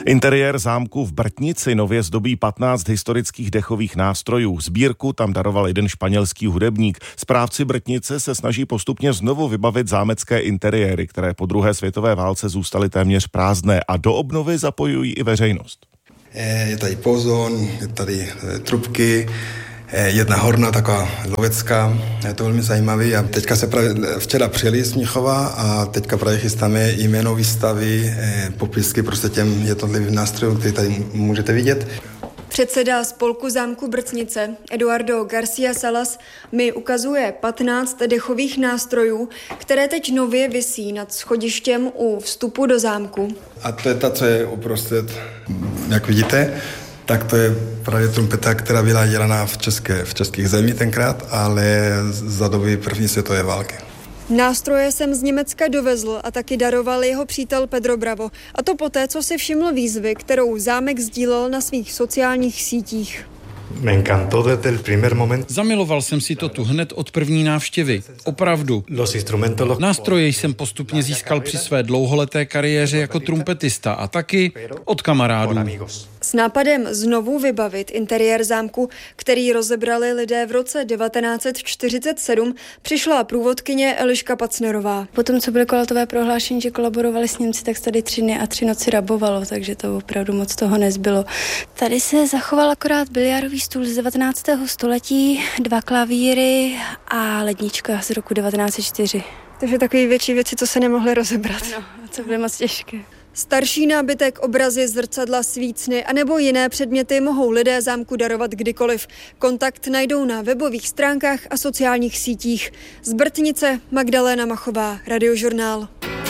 Interiér zámku v Brtnici nově zdobí 15 historických dechových nástrojů. Sbírku tam daroval jeden španělský hudebník. Správci Brtnice se snaží postupně znovu vybavit zámecké interiéry, které po druhé světové válce zůstaly téměř prázdné, a do obnovy zapojují i veřejnost. Je tady pozon, je tady trubky, jedna horna, taková lovecká, je to velmi zajímavý. A teďka se právě včera přijeli z Mnichova a teďka právě chystáme jméno výstavy, popisky prostě těm jednotlivým nástrojům, které tady můžete vidět. Předseda spolku zámku Brtnice Eduardo García Salas mi ukazuje 15 dechových nástrojů, které teď nově visí nad schodištěm u vstupu do zámku. A to je ta, co je uprostřed, jak vidíte, tak to je právě trumpeta, která byla dělaná v českých zemích tenkrát, ale za doby první světové války. Nástroje jsem z Německa dovezl a taky daroval jeho přítel Pedro Bravo. A to poté, co si všiml výzvy, kterou zámek sdílel na svých sociálních sítích. Zamiloval jsem si to tu hned od první návštěvy. Opravdu. Nástroje jsem postupně získal při své dlouholeté kariéře jako trumpetista a taky od kamarádů. S nápadem znovu vybavit interiér zámku, který rozebrali lidé v roce 1947, přišla průvodkyně Eliška Pacnerová. Potom, co byly kolatové prohlášení, že kolaborovali s Němci, tak tady 3 dny a 3 noci rabovalo, takže to opravdu moc toho nezbylo. Tady se zachoval akorát biliardový stůl z 19. století, 2 klavíry a lednička z roku 1904. Takže takové větší věci, co se nemohly rozebrat. Ano, co byly moc těžké. Starší nábytek, obrazy, zrcadla, svícny a nebo jiné předměty mohou lidé zámku darovat kdykoliv. Kontakt najdou na webových stránkách a sociálních sítích. Z Brtnice Magdalena Machová, Radiožurnál.